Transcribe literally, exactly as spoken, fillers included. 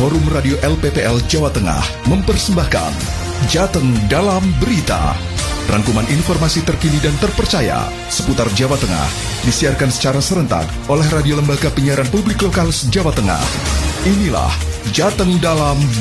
Forum Radio L P P L Jawa Tengah mempersembahkan Jateng Dalam Berita. Rangkuman informasi terkini dan terpercaya seputar Jawa Tengah disiarkan secara serentak oleh Radio Lembaga Penyiaran Publik Lokal Jawa Tengah. Inilah Jateng Dalam